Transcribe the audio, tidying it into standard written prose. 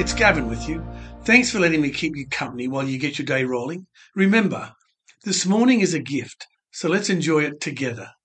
it's Gavin with you. Thanks for letting me keep you company while you get your day rolling. Remember, this morning is a gift, so let's enjoy it together.